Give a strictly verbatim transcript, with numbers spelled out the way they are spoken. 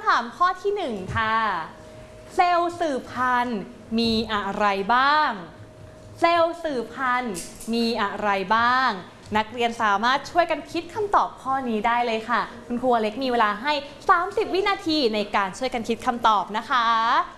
ำถามข้อที่หนึ่งค่ะเซลล์สืบพันธุ์มีอะไรบ้างเซลล์สืบพันธุ์มีอะไรบ้างนักเรียนสามารถช่วยกันคิดคำตอบข้อนี้ได้เลยค่ะคุณครูอเล็กมีเวลาให้สามสิบวินาทีในการช่วยกันคิดคำตอบนะคะ